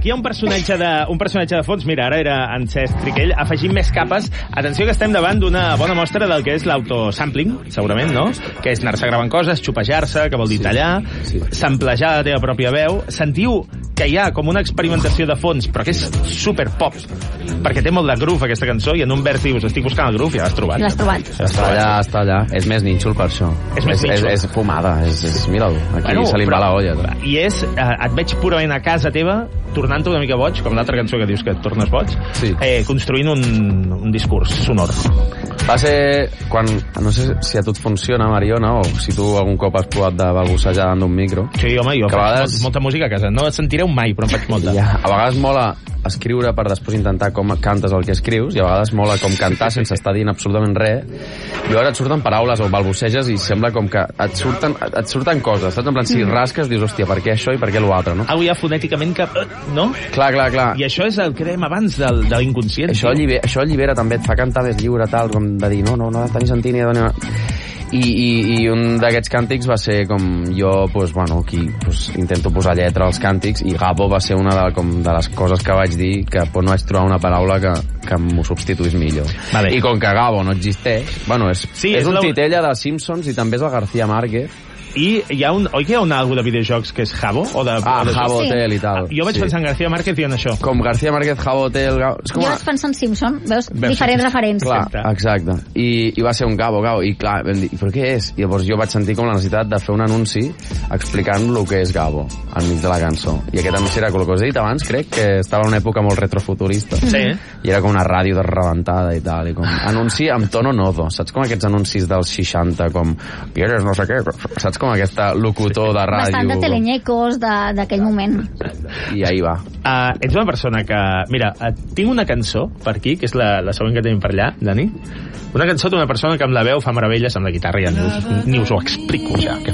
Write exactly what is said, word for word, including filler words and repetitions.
aquí hi ha un personatge de, un personatge de fons. Mira, ara era en Cesc Triquell, afegint més capes. Atenció que estem davant d'una bona mostra del que és l'autosampling, segurament, no? Que és anar-se gravant coses, xopejar-se, que vol dir tallar, sí. samplejar la teva pròpia veu. Sentiu que hi ha com una experimentació de fons, però que és super pop, perquè té molt de groove aquesta cançó, i en un vers dius, estic buscant el groove, i l'has trobat. L'has trobat. Està allà, està allà. És més nínxol per això. És més és, és, és fumada, és, és, mira'l, aquí bueno, se li va la olla. Però. I és, eh, et veig purament a casa teva, tornant-te una mica boig, com l'altra cançó que dius que et tornes boig, sí. eh, construint un, un discurs sonor. Va ser quan, no sé si a tu et funciona, Mariona, o si tu algun cop has provat de balbucejar davant d'un micro. Sí, home, jo faig vegades... molta música a casa. No et sentireu mai, però en faig molta. Ja, a vegades mola escriure per després intentar com cantes el que escrius, i a vegades mola com cantar sense estar dient absolutament res, i llavors et surten paraules o balbuceges i sembla com que et surten, et surten coses, saps? En plan, si rasques dius, hòstia, per què això i per què l'altre, no? Algú ja fonèticament que... no? Clar, clar, clar. I això és el que dèiem abans del, de l'inconscient. Això allibera, això allibera també, et fa cantar més lliure, tal, com de dir, no, no, no ha de tenir sentit ni de donar... I, i, i un d'aquests càntics va ser com jo, pues, bueno, qui pues, intento posar lletra als càntics, i Gabo va ser una de, com, de les coses que vaig dir que pues, no vaig trobar una paraula que, que m'ho substituís millor. Vale. I com que Gabo no existeix, bueno, és, sí, és, és un la... titella de Simpsons i també és el García Márquez. I hi ha un... Oi que hi ha un algo de videojocs que és Jabo? O de, ah, o de... Jabo Hotel sí. i tal. Jo vaig sí. pensar en García Márquez dient això. Com García Márquez, Jabo Hotel... Gabo... És com jo a... vaig pensar en Simpson, veus? veus diferents sí. referents. Clar, exacte. I, I va ser un Gabo, Gabo. I clar, vam dir, però què és? I llavors jo vaig sentir com la necessitat de fer un anunci explicant el que és Gabo enmig de la cançó. I aquest anunci era el que us he dit abans, crec, que estava en una època molt retrofuturista. Sí. I era com una ràdio desrebentada i tal. I com anunci amb tono nodo. Saps com aquests anuncis dels seixanta, com quieres no sé què? Saps com aquesta locutor de ràdio? Bastant de teleñecos d'aquell moment. I ahí va. Uh, ets una persona que... Mira, uh, tinc una cançó per aquí, que és la, la següent que tenim per allà, Dani. Una cançó d'una persona que amb la veu fa meravelles amb la guitarra, ja ni us, ni us ho explico ja, que